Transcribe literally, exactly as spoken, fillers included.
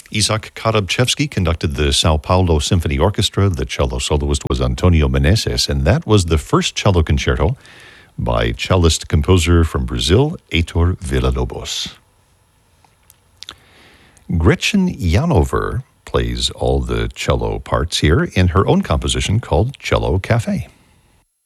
Isaac Karabchevsky conducted the Sao Paulo Symphony Orchestra. The cello soloist was Antonio Meneses, and that was the first cello concerto by cellist-composer from Brazil, Heitor Villa-Lobos. Gretchen Janover plays all the cello parts here in her own composition called Cello Cafe.